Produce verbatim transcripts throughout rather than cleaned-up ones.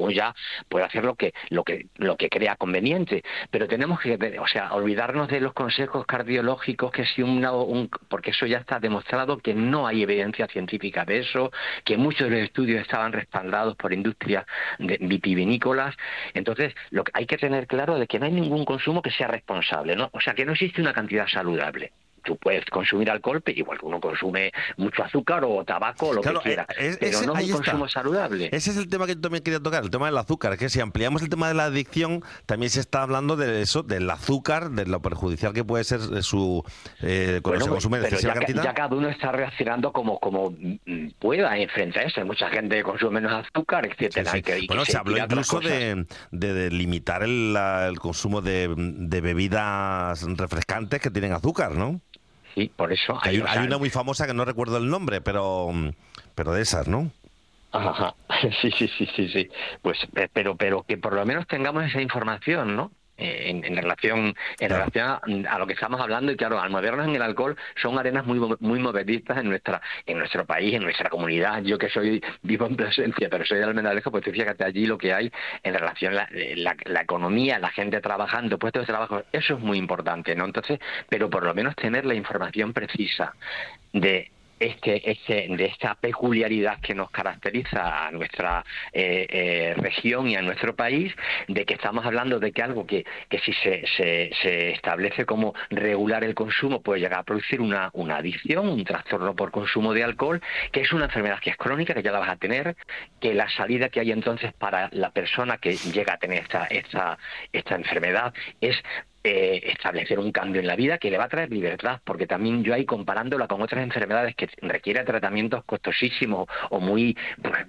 uno ya puede hacer lo que lo que lo que crea conveniente, pero tenemos que, o sea, olvidarnos de los consejos cardiológicos, que si una, un, porque eso ya está demostrado que no hay evidencia científica de eso, que muchos de los estudios estaban respaldados por industrias de, vitivinícolas. Entonces, lo que hay que tener claro de que no hay ningún consumo que sea responsable, ¿no? O sea, que no existe una cantidad saludable. Tú puedes consumir alcohol, igual que uno consume mucho azúcar o tabaco o lo Claro, que quiera, es, pero ese, no es un ahí está. consumo saludable. Ese es el tema que yo también quería tocar, el tema del azúcar, que si ampliamos el tema de la adicción, también se está hablando de eso, del azúcar, de lo perjudicial que puede ser su eh, cuando Bueno, se consume en pero excesiva ya, cantidad. ya cada uno está reaccionando como como pueda en frente a eso. Hay mucha gente que consume menos azúcar, Sí, etcétera. sí. Y que, y Bueno, que se se habló tira otras incluso cosas. de, de, de limitar el, la- el consumo de, de bebidas refrescantes que tienen azúcar, ¿no? Sí, por eso Que hay, hay, o hay sea, una muy famosa que no recuerdo el nombre, pero, pero de esas, ¿no? ajá, sí, sí, sí, sí, sí. Pues, eh, pero, pero que por lo menos tengamos esa información, ¿no? Eh, En, en relación, en Claro. relación a, a lo que estamos hablando. Y claro, al movernos en el alcohol son arenas muy mo- muy movedizas en nuestra, en nuestro país, en nuestra comunidad. Yo que soy vivo en Plasencia, pero soy de Almendralejo, pues tú fíjate allí lo que hay en relación a la, la, la economía, la gente trabajando, puestos de trabajo. Eso es muy importante, ¿no? Entonces, pero por lo menos tener la información precisa de este, este, de esta peculiaridad que nos caracteriza a nuestra eh, eh, región y a nuestro país, de que estamos hablando de que algo que, que si se, se, se establece como regular el consumo puede llegar a producir una, una adicción, un trastorno por consumo de alcohol, que es una enfermedad que es crónica, que ya la vas a tener, que la salida que hay entonces para la persona que llega a tener esta, esta, esta enfermedad es eh, establecer un cambio en la vida que le va a traer libertad, porque también yo ahí comparándola con otras enfermedades que requieren tratamientos costosísimos o muy pues,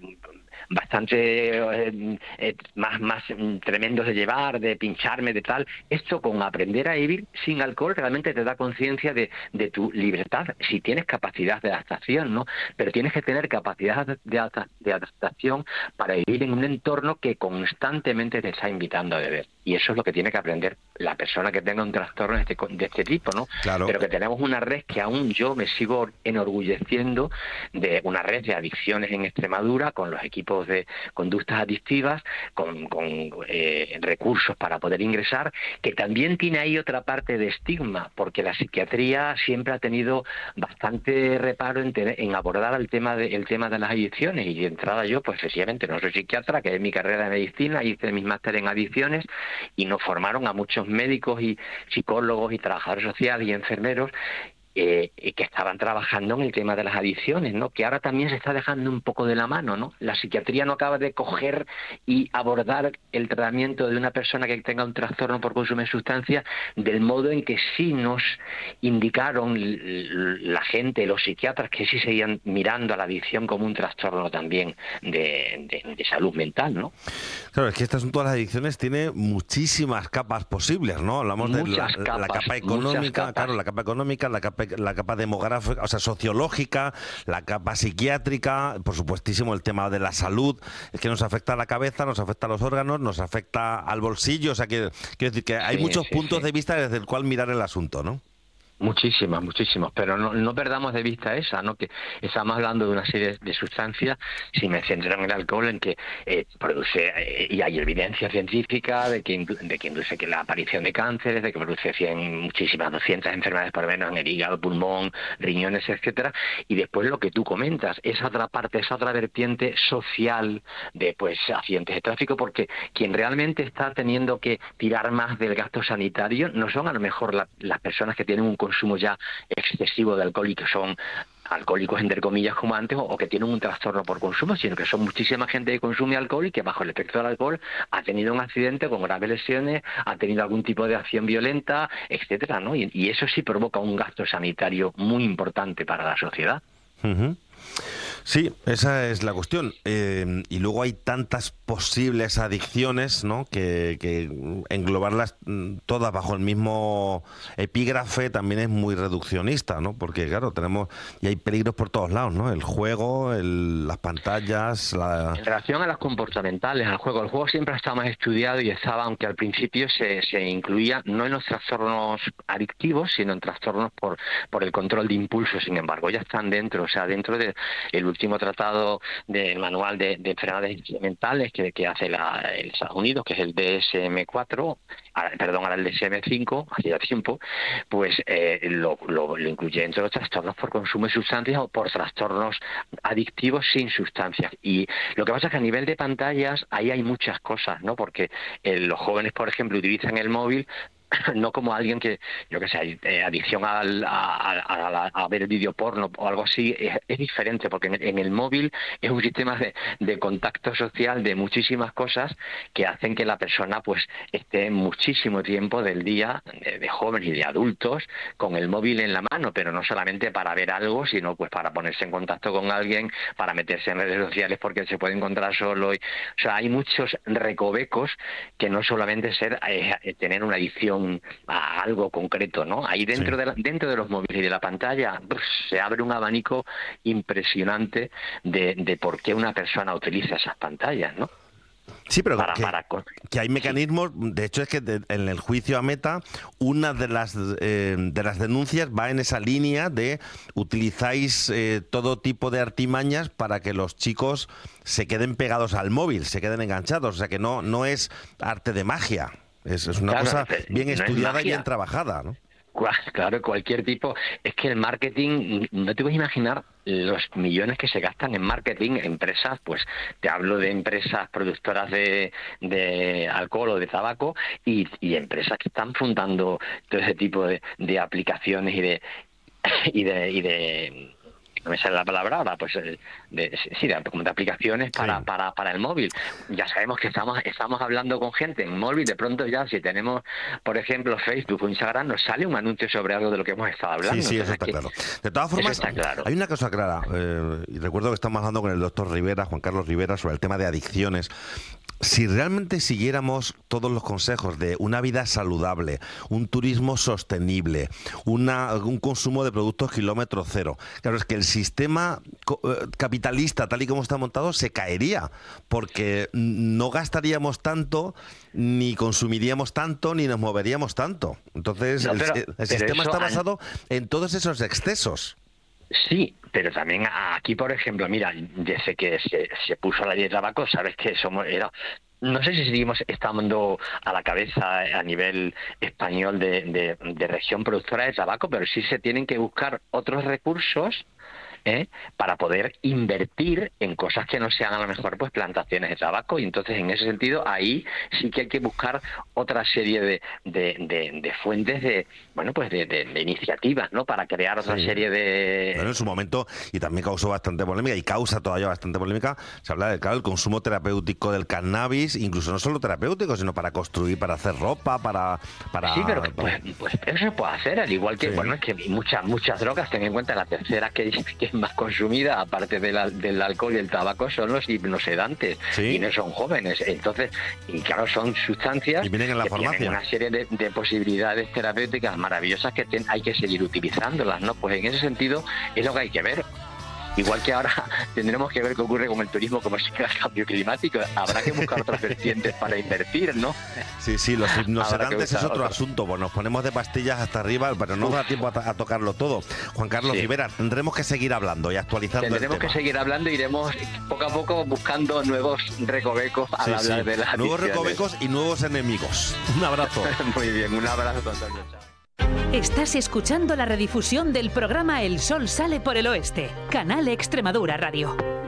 bastante eh, eh, más más mm, tremendos de llevar, de pincharme, de tal, esto con aprender a vivir sin alcohol realmente te da conciencia de, de tu libertad, si tienes capacidad de adaptación, ¿no? Pero tienes que tener capacidad de, adapta- de adaptación para vivir en un entorno que constantemente te está invitando a beber. Y eso es lo que tiene que aprender la persona que tenga un trastorno de este, co- de este tipo, ¿no? Claro. Pero que tenemos una red que aún yo me sigo enorgulleciendo de una red de adicciones en Extremadura, con los equipos de conductas adictivas, con, con eh, recursos para poder ingresar, que también tiene ahí otra parte de estigma, porque la psiquiatría siempre ha tenido bastante reparo en, tener, en abordar el tema, de, el tema de las adicciones, y de entrada yo, pues efectivamente, no soy psiquiatra, que es mi carrera de medicina, hice mis máster en adicciones, y nos formaron a muchos médicos y psicólogos y trabajadores sociales y enfermeros eh, que estaban trabajando en el tema de las adicciones, ¿no? Que ahora también se está dejando un poco de la mano, ¿no? La psiquiatría no acaba de coger y abordar el tratamiento de una persona que tenga un trastorno por consumo de sustancias del modo en que sí nos indicaron la gente, los psiquiatras, que sí seguían mirando a la adicción como un trastorno también de, de, de salud mental, ¿no? Claro, es que este asunto de las adicciones tiene muchísimas capas posibles, ¿no? Hablamos de la, Muchas la capas, capa muchas económica, capas. claro, la capa económica, la capa, la capa demográfica, o sea, sociológica, la capa psiquiátrica, por supuestísimo el tema de la salud, es que nos afecta a la cabeza, nos afecta a los órganos, nos afecta al bolsillo, o sea, que, quiero decir que hay Sí, muchos sí, puntos sí. de vista desde el cual mirar el asunto, ¿no? Muchísimas, muchísimas, pero no, no perdamos de vista esa, ¿no? Que estamos hablando de una serie de sustancias, si me centro en el alcohol, en que eh, produce, eh, y hay evidencia científica de que, de que induce que la aparición de cánceres, de que produce cien, muchísimas, doscientas enfermedades por lo menos en el hígado, pulmón, riñones, etcétera. Y después lo que tú comentas, esa otra parte, esa otra vertiente social de pues accidentes de tráfico, porque quien realmente está teniendo que tirar más del gasto sanitario no son a lo mejor la, las personas que tienen un consumo ya excesivo de alcohol y que son alcohólicos entre comillas como antes, o, o que tienen un trastorno por consumo, sino que son muchísima gente que consume alcohol y que bajo el efecto del alcohol ha tenido un accidente con graves lesiones, ha tenido algún tipo de acción violenta, etcétera, ¿no? Y, y eso sí provoca un gasto sanitario muy importante para la sociedad. Uh-huh. Sí, esa es la cuestión. Eh, y luego hay tantas posibles adicciones, ¿no? Que, que englobarlas mm, todas bajo el mismo epígrafe también es muy reduccionista, ¿no? Porque, claro, tenemos... Y hay peligros por todos lados, ¿no? El juego, el, las pantallas, la... En relación a las comportamentales, al juego, el juego siempre ha estado más estudiado y estaba, aunque al principio se, se incluía no en los trastornos adictivos, sino en trastornos por, por el control de impulsos. Sin embargo, ya están dentro, o sea, dentro del último tratado del manual de, de enfermedades mentales que, que hace la, el Estados Unidos, que es el D S M cuatro, perdón, ahora el D S M cinco, hacía tiempo, pues eh, lo, lo, lo incluye entre los trastornos por consumo de sustancias o por trastornos adictivos sin sustancias. Y lo que pasa es que a nivel de pantallas ahí hay muchas cosas, ¿no? Porque eh, los jóvenes, por ejemplo, utilizan el móvil no como alguien que, yo qué sé, eh, adicción al, a, a, a, a ver vídeo porno o algo así, es, es diferente, porque en, en el móvil es un sistema de, de contacto social de muchísimas cosas que hacen que la persona pues esté muchísimo tiempo del día, de, de jóvenes y de adultos, con el móvil en la mano, pero no solamente para ver algo, sino pues para ponerse en contacto con alguien, para meterse en redes sociales porque se puede encontrar solo. Y, o sea, hay muchos recovecos que no solamente ser eh, tener una adicción a algo concreto, ¿no? Ahí dentro, sí. de la, dentro de los móviles y de la pantalla pues, se abre un abanico impresionante de, de por qué una persona utiliza esas pantallas, ¿no? Sí, pero para, que, para... que hay mecanismos, de hecho es que de, en el juicio a Meta, una de las eh, de las denuncias va en esa línea de utilizáis eh, todo tipo de artimañas para que los chicos se queden pegados al móvil, se queden enganchados, o sea que no, no es arte de magia. Es, es una claro, cosa bien no estudiada y bien trabajada, ¿no? Claro, cualquier tipo. Es que el marketing, no te puedes imaginar los millones que se gastan en marketing, empresas, pues te hablo de empresas productoras de, de alcohol o de tabaco y, y empresas que están fundando todo ese tipo de, de aplicaciones y de y de, y de no me sale la palabra ahora, pues de, sí, de, como de aplicaciones para, sí. para, para el móvil. Ya sabemos que estamos estamos hablando con gente en móvil, de pronto ya si tenemos, por ejemplo, Facebook o Instagram, nos sale un anuncio sobre algo de lo que hemos estado hablando. Sí, sí, eso está claro. De todas formas, claro. hay una cosa clara, eh, y recuerdo que estamos hablando con el doctor Rivera, Juan Carlos Rivera, sobre el tema de adicciones. Si realmente siguiéramos todos los consejos de una vida saludable, un turismo sostenible, una, un consumo de productos kilómetro cero, claro, es que el sistema capitalista, tal y como está montado, se caería, porque no gastaríamos tanto, ni consumiríamos tanto, ni nos moveríamos tanto. Entonces, no, pero, el, el sistema está basado han... en todos esos excesos. Sí, pero también aquí, por ejemplo, mira, desde que se, se puso la ley de tabaco, sabes que somos era no sé si seguimos estando a la cabeza a nivel español de, de, de región productora de tabaco, pero sí se tienen que buscar otros recursos ¿eh? para poder invertir en cosas que no sean a lo mejor pues plantaciones de tabaco, y entonces en ese sentido ahí sí que hay que buscar otra serie de, de, de, de fuentes de bueno pues de, de, de iniciativas, ¿no? Para crear otra sí. serie de... Bueno, en su momento, y también causó bastante polémica, y causa todavía bastante polémica, se habla del, claro, el consumo terapéutico del cannabis, incluso no solo terapéutico, sino para construir, para hacer ropa, para... para... Sí, pero pues, pues eso se puede hacer, al igual que, sí. bueno, es que muchas muchas drogas, ten en cuenta la tercera que, que es más consumida, aparte de la, del alcohol y el tabaco, son los hipnosedantes, ¿sí? Y no son jóvenes, entonces, y claro, son sustancias y vienen en la que farmacia. tienen una serie de, de posibilidades terapéuticas maravillosas que ten, hay que seguir utilizándolas, ¿no? Pues en ese sentido es lo que hay que ver. Igual que ahora tendremos que ver qué ocurre con el turismo, como si fuera el cambio climático. Habrá que buscar otras vertientes para invertir, ¿no? Sí, sí, los hipnosedantes es otro, otro asunto. Pues nos ponemos de pastillas hasta arriba, pero no Uf. da tiempo a, a tocarlo todo. Juan Carlos sí. Rivera, tendremos que seguir hablando y actualizando Tendremos el tema. que seguir hablando, iremos poco a poco buscando nuevos recovecos al sí, hablar sí. de las Nuevos adicciones. recovecos y nuevos enemigos. Un abrazo. Muy bien, un abrazo, Antonio. Chao. Estás escuchando la redifusión del programa El Sol Sale por el Oeste, Canal Extremadura Radio.